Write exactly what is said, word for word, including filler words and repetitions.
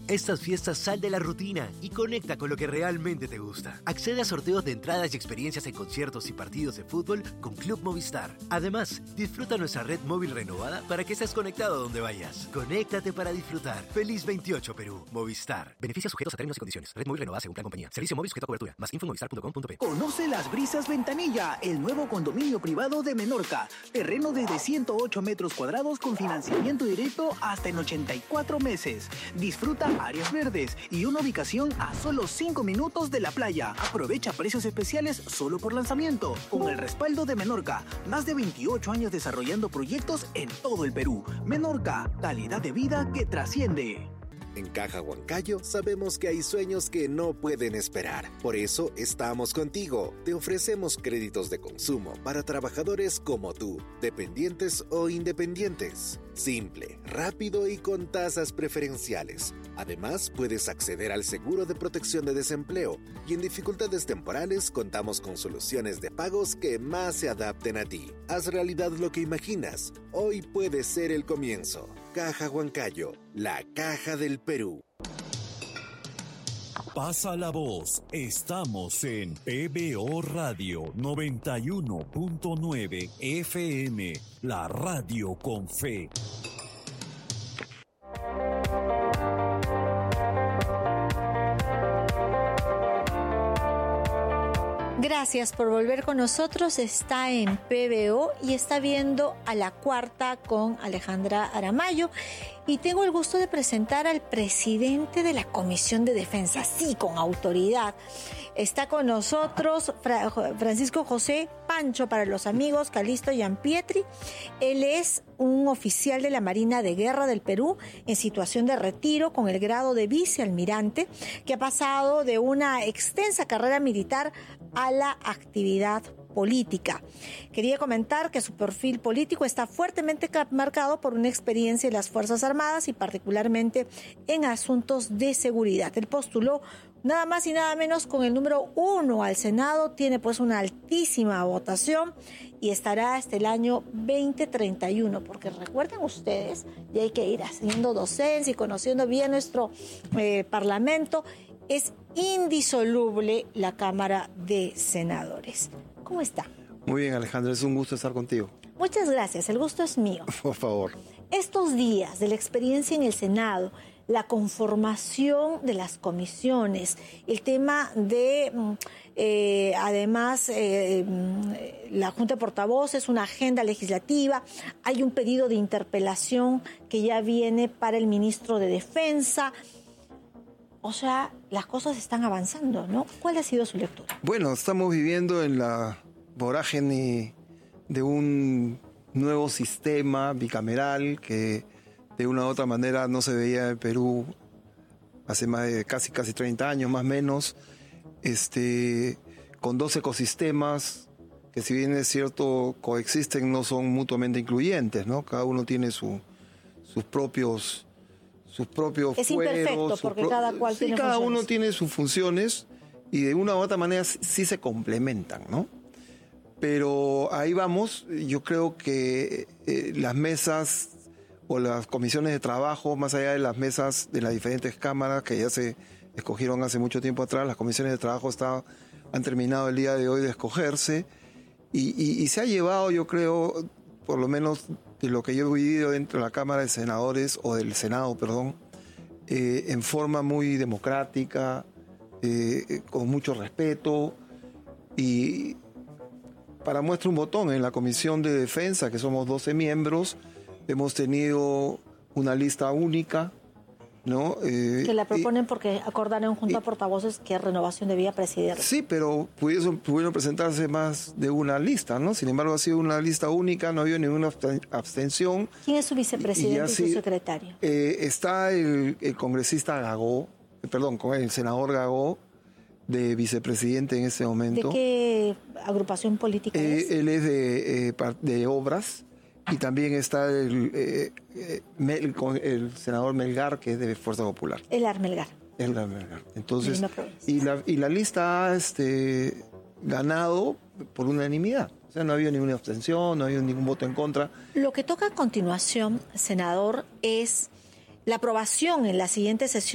Estas fiestas sal de la rutina y conecta con lo que realmente te gusta. Accede a sorteos de entradas y experiencias en conciertos y partidos de fútbol con Club Movistar. Además, disfruta nuestra red móvil renovada para que estés conectado donde vayas. Conéctate para disfrutar. Feliz veintiocho Perú. Movistar. Beneficios sujetos a términos y condiciones. Red móvil renovada según plan compañía. Servicio móvil sujeto a cobertura. Más info en movistar punto com punto pe. Conoce Las Brisas Ventanilla, el nuevo condominio privado de Menorca. Terreno desde ciento ocho metros cuadrados con financiamiento directo hasta en ochenta y cuatro meses. Disfruta áreas verdes y una ubicación a solo cinco minutos de la playa. Aprovecha precios especiales solo por lanzamiento. Con el respaldo de Menorca, más de veintiocho años desarrollando proyectos en todo el Perú. Menorca, calidad de vida que trasciende. En Caja Huancayo sabemos que hay sueños que no pueden esperar. Por eso estamos contigo. Te ofrecemos créditos de consumo para trabajadores como tú, dependientes o independientes. Simple, rápido y con tasas preferenciales. Además, puedes acceder al seguro de protección de desempleo y en dificultades temporales contamos con soluciones de pagos que más se adapten a ti. Haz realidad lo que imaginas. Hoy puede ser el comienzo. Caja Huancayo, la caja del Perú. Pasa la voz. Estamos en P B O Radio noventa y uno punto nueve F M, la radio con fe. Gracias por volver con nosotros. Está en P B O y está viendo a la cuarta con Alejandra Aramayo. Y tengo el gusto de presentar al presidente de la Comisión de Defensa, sí, con autoridad. Está con nosotros Fra- Francisco José Pancho, para los amigos, Calisto Gianpietri. Él es un oficial de la Marina de Guerra del Perú en situación de retiro con el grado de vicealmirante, que ha pasado de una extensa carrera militar a la actividad política. Quería comentar que su perfil político está fuertemente marcado por una experiencia en las Fuerzas Armadas y particularmente en asuntos de seguridad. Él postuló nada más y nada menos con el número uno al Senado, tiene pues una altísima votación y estará hasta el año veinte treinta y uno, porque recuerden ustedes, y hay que ir haciendo docencia y conociendo bien nuestro eh, Parlamento, es indisoluble la Cámara de Senadores. ¿Cómo está? Muy bien, Alejandra, es un gusto estar contigo. Muchas gracias, el gusto es mío. Por favor. Estos días de la experiencia en el Senado, la conformación de las comisiones, el tema de, eh, además, eh, la Junta de Portavoces, una agenda legislativa, hay un pedido de interpelación que ya viene para el ministro de Defensa. O sea, las cosas están avanzando, ¿no? ¿Cuál ha sido su lectura? Bueno, estamos viviendo en la vorágine de un nuevo sistema bicameral que de una u otra manera no se veía en Perú hace más de casi, casi treinta años, más o menos, este, con dos ecosistemas que, si bien es cierto, coexisten, no son mutuamente incluyentes, ¿no? Cada uno tiene su, sus propios... sus propios es fueros, imperfecto porque pro... cada cual sí, tiene cada funciones. uno tiene sus funciones y de una u otra manera sí, sí se complementan, ¿no? Pero ahí vamos. Yo creo que eh, las mesas o las comisiones de trabajo, más allá de las mesas de las diferentes cámaras que ya se escogieron hace mucho tiempo atrás, las comisiones de trabajo está, han terminado el día de hoy de escogerse y, y, y se ha llevado, yo creo, por lo menos de lo que yo he vivido dentro de la Cámara de Senadores, o del Senado, perdón, eh, en forma muy democrática, eh, con mucho respeto. Y para muestra un botón, en la Comisión de Defensa, que somos doce miembros, hemos tenido una lista única, ¿no? Eh, que la proponen y, porque acordaron junto a portavoces que Renovación debía presidir. Sí, pero pudieron, pudieron presentarse más de una lista, ¿no? Sin embargo, ha sido una lista única, no ha habido ninguna abstención. ¿Quién es su vicepresidente y, y su secretario? Eh, está el, el congresista Gagó, eh, perdón, con el senador Gagó, de vicepresidente en este momento. ¿De qué agrupación política eh, es? Él es de, eh, de Obras. Y también está el, eh, eh, Mel, el senador Melgar, que es de Fuerza Popular. El Melgar. El Melgar. Entonces, y la, y la lista ha este, ganado por unanimidad. O sea, no ha habido ninguna abstención, no ha habido ningún voto en contra. Lo que toca a continuación, senador, es la aprobación en la siguiente sesión